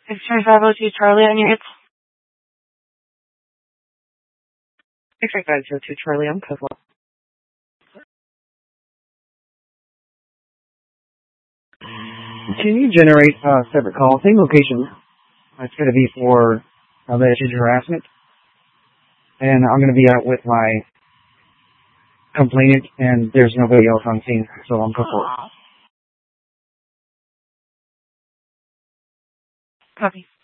Victor 502 Charlie on your... 502 Charlie on code one. Can you generate a separate call? Same location. It's going to be for alleged harassment. And I'm going to be out with my complainant, and there's nobody else on scene, so I'm code 4. Copy.